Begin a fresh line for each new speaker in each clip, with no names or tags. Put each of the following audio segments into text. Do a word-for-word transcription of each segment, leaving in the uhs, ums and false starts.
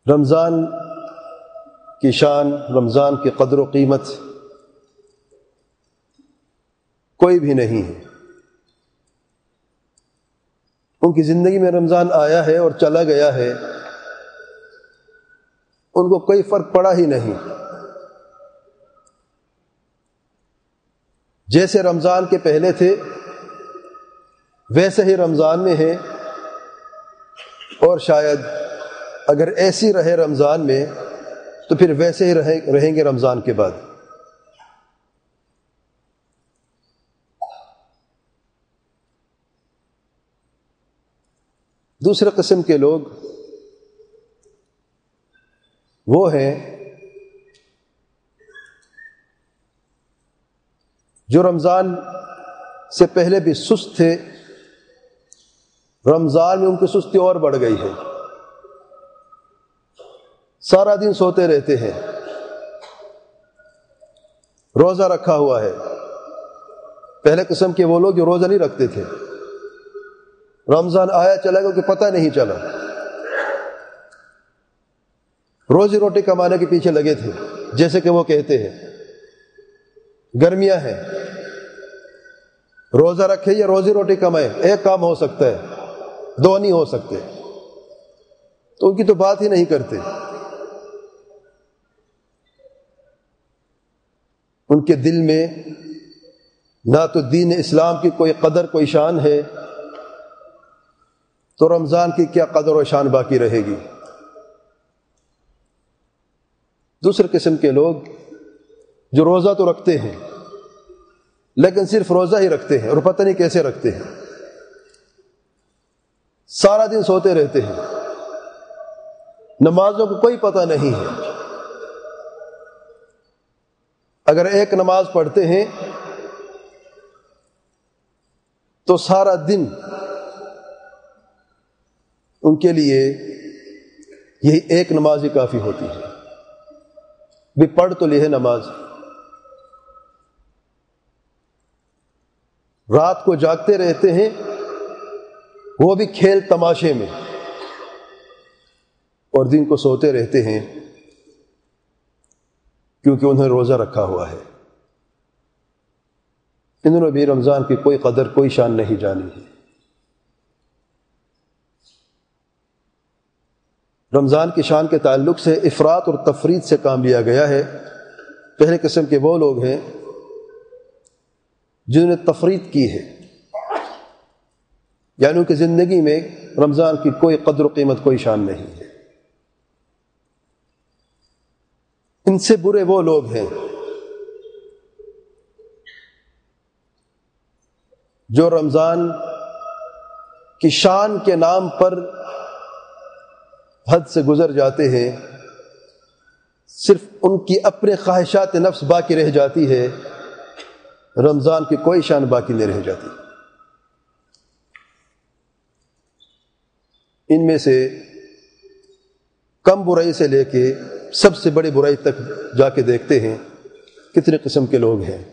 رمضان کی شان، رمضان کی قدر و قیمت کوئی بھی نہیں ہے۔ ان کی زندگی میں رمضان آیا ہے اور چلا گیا ہے، ان کو کوئی فرق پڑا ہی نہیں۔ جیسے رمضان کے پہلے تھے ویسے ہی رمضان میں ہیں، اور شاید اگر ایسی رہے رمضان میں تو پھر ویسے ہی رہیں رہیں گے رمضان کے بعد۔ دوسرے قسم کے لوگ وہ ہیں جو رمضان سے پہلے بھی سست تھے، رمضان میں ان کی سستی اور بڑھ گئی ہے، سارا دن سوتے رہتے ہیں، روزہ رکھا ہوا ہے۔ پہلے قسم کے وہ لوگ جو روزہ نہیں رکھتے تھے، رمضان آیا چلا گیا کہ پتہ نہیں چلا، روزی روٹی کمانے کے پیچھے لگے تھے۔ جیسے کہ وہ کہتے ہیں گرمیاں ہیں، روزہ رکھے یا روزی روٹی کمائے، ایک کام ہو سکتا ہے، دو نہیں ہو سکتے، تو ان کی تو بات ہی نہیں کرتے۔ ان کے دل میں نہ تو دین اسلام کی کوئی قدر کوئی شان ہے، تو رمضان کی کیا قدر و شان باقی رہے گی۔ دوسرے قسم کے لوگ جو روزہ تو رکھتے ہیں لیکن صرف روزہ ہی رکھتے ہیں، اور پتہ نہیں کیسے رکھتے ہیں، سارا دن سوتے رہتے ہیں، نمازوں کو کوئی پتہ نہیں ہے۔ اگر ایک نماز پڑھتے ہیں تو سارا دن ان کے لیے یہی ایک نماز ہی کافی ہوتی ہے، بھی پڑھ تو لی ہے نماز۔ رات کو جاگتے رہتے ہیں، وہ بھی کھیل تماشے میں، اور دن کو سوتے رہتے ہیں کیونکہ انہیں روزہ رکھا ہوا ہے۔ انہوں نے بھی رمضان کی کوئی قدر کوئی شان نہیں جانی ہے۔ رمضان کی شان کے تعلق سے افراط اور تفریط سے کام لیا گیا ہے۔ پہلے قسم کے وہ لوگ ہیں جنہوں نے تفریط کی ہے، یعنی ان کی زندگی میں رمضان کی کوئی قدر و قیمت کوئی شان نہیں ہے۔ ان سے برے وہ لوگ ہیں جو رمضان کی شان کے نام پر حد سے گزر جاتے ہیں، صرف ان کی اپنے خواہشات نفس باقی رہ جاتی ہے، رمضان کی کوئی شان باقی نہیں رہ جاتی۔ ان میں سے کم برائی سے لے کے سب سے بڑی برائی تک جا کے دیکھتے ہیں کتنے قسم کے لوگ ہیں۔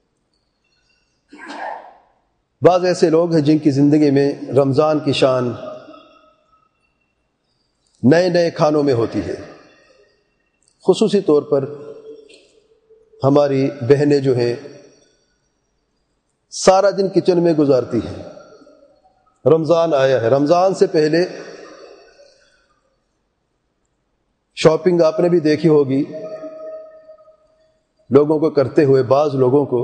بعض ایسے لوگ ہیں جن کی زندگی میں رمضان کی شان نئے نئے کھانوں میں ہوتی ہے۔ خصوصی طور پر ہماری بہنیں جو ہیں سارا دن کچن میں گزارتی ہیں۔ رمضان آیا ہے، رمضان سے پہلے شاپنگ آپ نے بھی دیکھی ہوگی لوگوں کو کرتے ہوئے، بعض لوگوں کو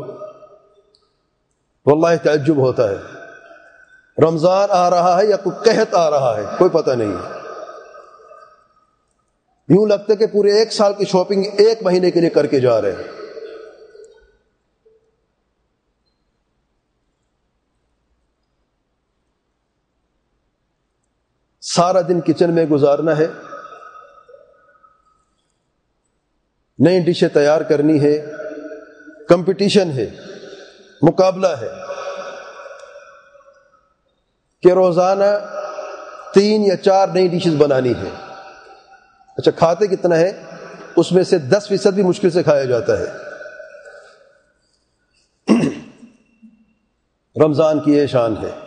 واللہ تعجب ہوتا ہے، رمضان آ رہا ہے یا کوئی قحط آ رہا ہے کوئی پتہ نہیں ہے۔ یوں لگتا ہے کہ پورے ایک سال کی شاپنگ ایک مہینے کے لیے کر کے جا رہے ہیں۔ سارا دن کچن میں گزارنا ہے، نئی ڈشیں تیار کرنی ہے، کمپٹیشن ہے، مقابلہ ہے کہ روزانہ تین یا چار نئی ڈشز بنانی ہے۔ اچھا کھاتے کتنا ہے؟ اس میں سے دس فیصد بھی مشکل سے کھایا جاتا ہے۔ رمضان کی یہ شان ہے۔